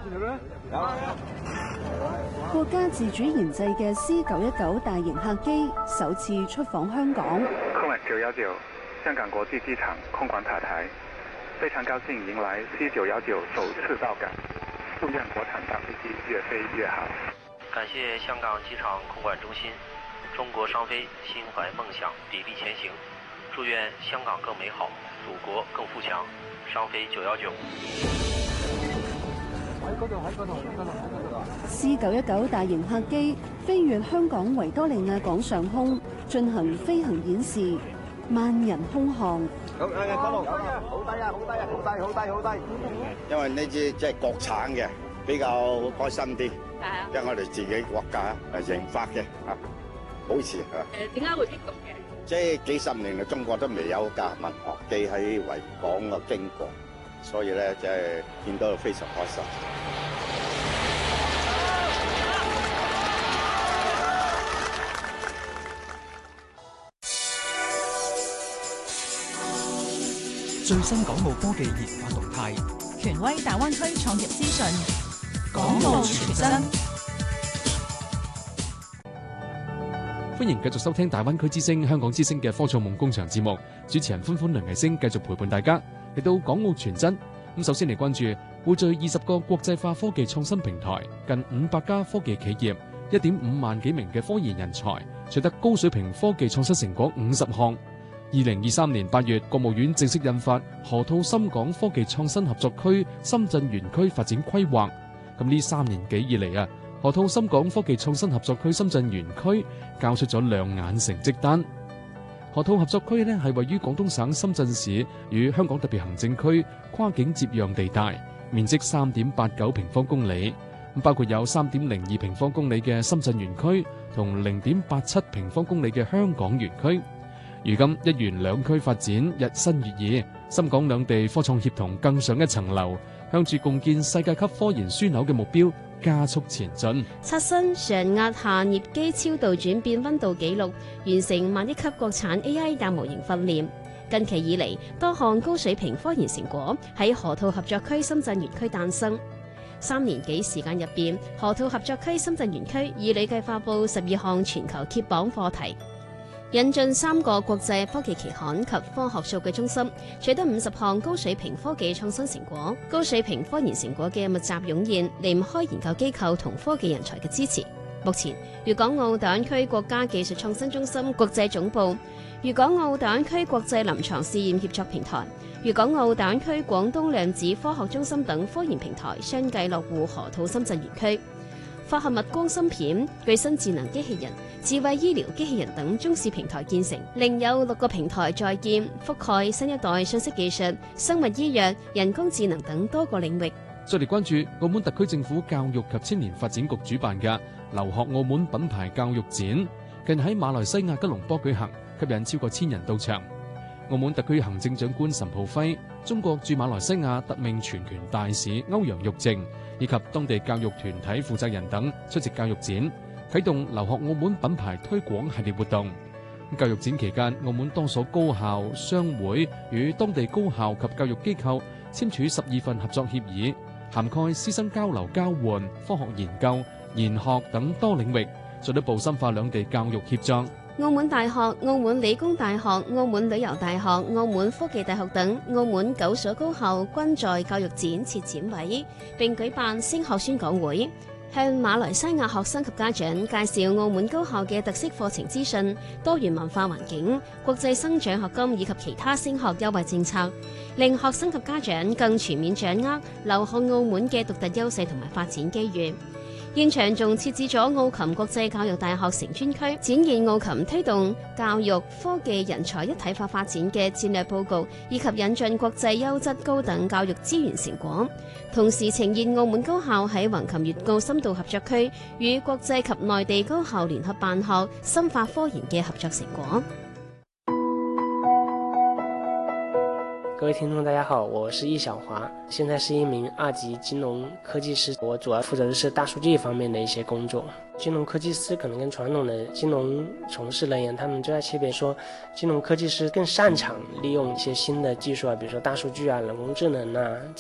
國家自主研製嘅 C919 大型客機首次出訪香港。 空管919香港國際機場空管塔台，非常高興迎來 C919首次到港，祝願國產大飛機越飛越好。 感謝香港機場空管中心，中國商飛心懷夢想，砥礪前行，祝願香港更美好，祖國更富強。商飛919。 C919大型客機飛越香港維多利亞港上空，進行飛行演示，萬人空巷。 好低啊！好低啊！好低！因為呢支即係國產嘅，比較開心啲。係啊，因為我哋自己國家研發嘅啊，保持啊。 點解會激動嘅？ 即係幾十年嘅中國都未有架民航機喺維港嘅經過，所以咧即係見到非常開心。 最新港澳科技研發動態， 權威大灣區創業資訊， 港澳全真。 歡迎繼續收聽大灣區之聲、香港之聲嘅科創夢工場節目，主持人歡梁藝星繼續陪伴大家嚟到港澳全真。咁首先嚟關注匯聚20個國際化科技創新平台，近500家科技企業，1.5萬幾名嘅科研人才，取得高水平科技創新成果50項。2023年8月，國務院正式印發河套深港科技創新合作區深圳園區發展規劃。咁呢3年幾以嚟河套深港科技創新合作區深圳園區交出咗亮眼成績單。河套合作區係位於廣東省深圳市與香港特別行政區跨境接壤地帶，面積3.89平方公里，包括有3.02平方公里嘅深圳園區同0.87平方公里嘅香港園區。如今一園兩區發展日新月異，深港兩地科創協同更上一層樓，向住共建世界級科研樞紐嘅目標加速前進。 刷新常壓下鎳基超導轉變溫度紀錄，完成萬億級國產 AI 大模型訓練。近期以嚟，多項高水平科研成果喺河套合作區深圳園區誕生。3年幾時間入邊，河套合作區深圳園區已累計發布12項全球揭榜課題，引進3個國際科技期刊及科學數據中心，取得50項高水平科技創新成果。高水平科研成果嘅密集湧現，離唔開研究機構同科技人才嘅支持。目前，粵港澳大灣區國家技術創新中心國際總部、粵港澳大灣區國際臨床試驗協作平台、粵港澳大灣區廣東量子科學中心等科研平台相繼落戶河套深圳園區。化合物光芯片、具身智能機器人、智慧醫療機器人等中試平台建成，另有6個平台在建，覆蓋新一代信息技術、生物醫藥、人工智能等多個領域。 再嚟關注澳門特區政府教育及青年發展局主辦嘅留學澳門品牌教育展，近喺馬來西亞吉隆坡舉行，吸引超過1000人到場。澳門特區行政長官岑浩輝、中國駐馬來西亞特命全權大使歐陽玉靖以及當地教育團體負責人等出席教育展，啟動留學澳門品牌推廣系列活動。教育展期間，澳門多所高校、商會與當地高校及教育機構簽署12份合作協議，涵蓋師生交流交換、科學研究、研學等多領域，進一步深化兩地教育協作。 澳門大學、澳門理工大學、澳門旅遊大學、澳門科技大學等澳門9所高校均在教育展設展位，並舉辦升學宣講會，向馬來西亞學生及家長介紹澳門高校嘅特色課程資訊、多元文化環境、國際生獎學金以及其他升學優惠政策，令學生及家長更全面掌握留學澳門嘅獨特優勢同埋發展機遇。現場仲設置咗澳琴國際教育大學成專區，展現澳琴推動教育科技人才一體化發展嘅戰略報告，以及引進國際優質高等教育資源成果。同時呈現澳門高校喺橫琴粵澳深度合作區與國際及內地高校聯合辦學、深化科研嘅合作成果。 各位聽眾大家好，我是易小華，現在是一名2級金融科技師，我主要負責的是大數據方面的一些工作。金融科技師可能跟傳統的金融從事人員，他們最大區別說，金融科技師更擅長利用一些新的技術啊，比如說大數據啊、人工智能啊、